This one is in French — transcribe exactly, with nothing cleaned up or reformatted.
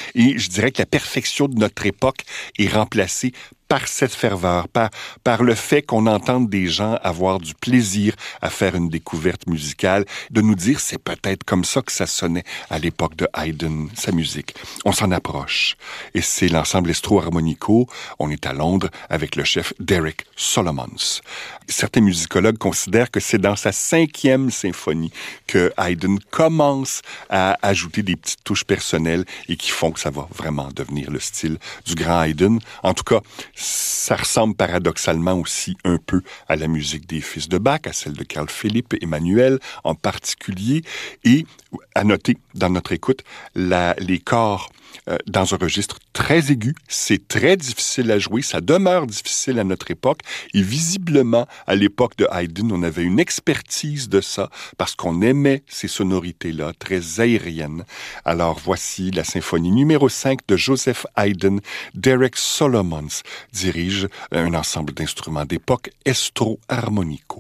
Et je dirais que la perfection de notre époque est remplacée par cette ferveur, par, par le fait qu'on entende des gens avoir du plaisir à faire une découverte musicale, de nous dire c'est peut-être comme ça que ça sonnait à l'époque de Haydn, sa musique. On s'en approche. Et c'est l'ensemble Estro Harmonico. On est à Londres avec le chef Derek Solomons. Certains musicologues considèrent que c'est dans sa cinquième symphonie que Haydn commence à ajouter des petites touches personnelles et qui font que ça va vraiment devenir le style du grand Haydn. En tout cas, ça ressemble paradoxalement aussi un peu à la musique des fils de Bach, à celle de Carl Philipp Emanuel en particulier. Et à noter dans notre écoute, la, les corps euh, dans un registre très aigu. C'est très difficile à jouer, ça demeure difficile à notre époque. Et visiblement, à l'époque de Haydn, on avait une expertise de ça parce qu'on aimait ces sonorités-là, très aériennes. Alors voici la symphonie numéro cinq de Joseph Haydn. Derek Solomons dirige un ensemble d'instruments d'époque Estro Harmonico.